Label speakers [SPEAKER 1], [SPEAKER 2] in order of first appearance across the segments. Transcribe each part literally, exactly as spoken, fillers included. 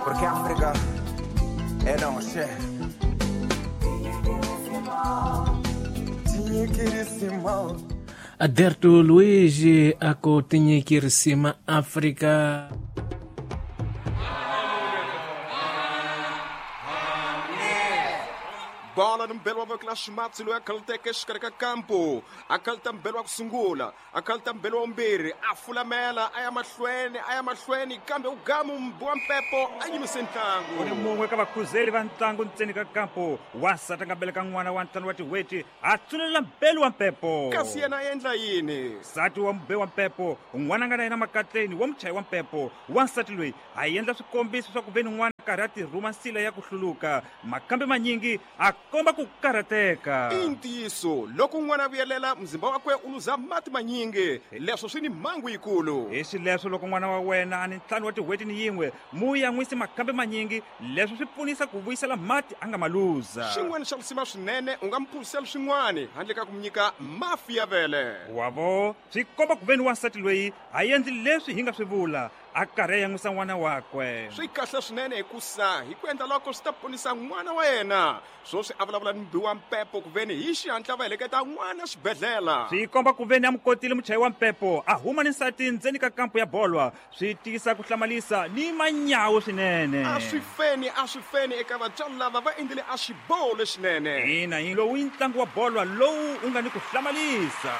[SPEAKER 1] Porque África é nossa. Tinha que ir cima.
[SPEAKER 2] Aderto Luigi ako tinha que ir cima África.
[SPEAKER 3] Bola no belo avô que lá chamado lo acalte que escarca campo, acalte belo a kusungula, acalte belo ombiri, a fulamela, aya mahlweni, aya mahlweni, kambe o gamo mbua mpepo, ayi misentango.
[SPEAKER 4] Kuni mungwe ka bakuzeli va ntlangu ntseni ka kampo, wasata nga bele ka n'wana wa ntlangu wa tiweti, a tsulela mbelo wa mpepo.
[SPEAKER 3] Kasi yena endla yini?
[SPEAKER 4] Sati wa mbe wa mpepo, n'wana nga na yena makatleni wa muchayi wa mpepo, wansati loyi a endla swikombiso swa ku veni n'wana karhi a tirhuma nsila ya ku hluluka, makambe manyingi a komba ku karateka.
[SPEAKER 3] I ntiyiso, loko n'wana vuyelela mzimba wakwe u luza mati manyingi, leswo swi ni mhangu yikulu.
[SPEAKER 4] Hi swileswo loko n'wana wa wena a ni ntlhanu wa tiweti ni yin'we mu ya n'wisi makambe manyingi, leswo swi pfunisa ku vuyisela mati a nga maluza.
[SPEAKER 3] Xin'wana xa lusima swinene u nga mi phurisela swin'wana handle ka ku mi nyika mafi ya vele.
[SPEAKER 4] Wavo swi komba ku veni wansati loyi a endli leswi hi nga swi vula, a karhi a yan'wisa n'wana wakwe.
[SPEAKER 3] Swi kahle swinene hikusa hi ku endla loko swi ta ponisa n'wana wa yena, swo swi a vulavula ni mbiwa wa mpepo ku veni hi xihatla va heleketa n'wana xibedhlele.
[SPEAKER 4] Swi komba ku veni a mukotile muchayi wa mpepo a huma ni nsati ndzeni ka kampo ya bolwa, swi tisa ku hlamalisa ni manyawu swinene.
[SPEAKER 3] A swi feni a swi feni eka vatswari lava va endlile a xiboho lexinene.
[SPEAKER 4] Ina hi lowu i ntlangu wa bolwa lowu u nga ni ku hlamalisa.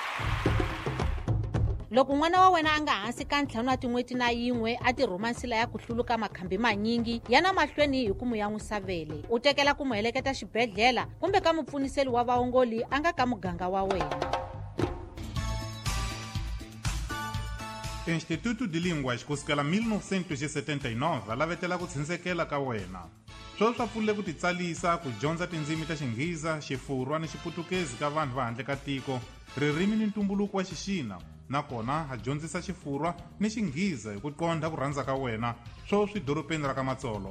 [SPEAKER 5] Loko n'wana wa wena a nga hansi ka ntlhanu wa tin'weti na yin'we a tirhuma nsila ya ku hluluka makhambi manyingi, yana mahlweni hi ku mu yan'wisa vele, u tekela ku mu heleketa xibedhlela kumbe ka mupfuniseli wa vaongoli a nga ka muganga wa wena.
[SPEAKER 6] Instituto de Línguas kusukela mil novecentos e setenta e nove lavetela ku tshindzekela ka wena. Swo swa pfunile ku titsalisa ku dyondza tindzimi ta Xingheza, Xifurwa ni Xiputukezi ka vanhu va handle ka tiko, ririmi ni ntumbuluko wa Xixina, nakona ha dyondzisa Xifurwa ni Xingheza hi ku qondha ku rhandza ka wena swo swi doropeni ra ka Matsolo.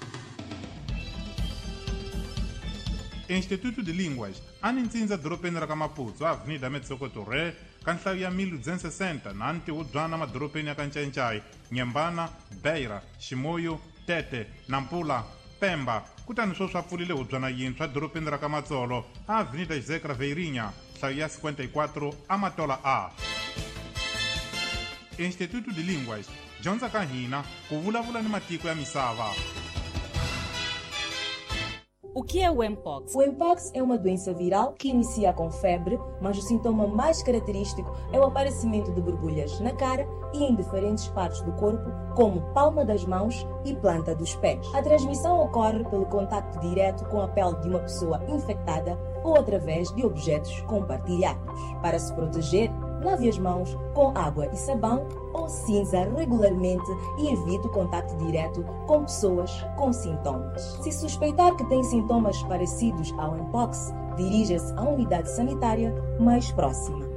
[SPEAKER 6] Instituto de Línguas a ni ntsindza doropeni ra ka Maputsu, Avenida Metsokoto Re, ka nhlayo ya mil duzentos e sessenta na ntiwodzwana madoropeni ya ka Ncancai, Nyembana, Beira, Ximoyo, Tete, Nampula, Pemba, kutani swo swa pfulile hubyana yintshwa doropeni ra ka Matsolo, Avenida José Craveirinha, nhlayo ya cinquenta e quatro Amatola A. Instituto de Línguas, dyondza ka hina ku vulavula ni matiko ya misava.
[SPEAKER 7] O que é o Mpox?
[SPEAKER 8] O Mpox é uma doença viral que inicia com febre, mas o sintoma mais característico é o aparecimento de borbulhas na cara e em diferentes partes do corpo, como palma das mãos e planta dos pés. A transmissão ocorre pelo contacto direto com a pele de uma pessoa infectada ou através de objetos compartilhados. Para se proteger, lave as mãos com água e sabão ou cinza regularmente e evite o contacto direto com pessoas com sintomas. Se suspeitar que tem sintomas parecidos ao Mpox, dirija-se à unidade sanitária mais próxima.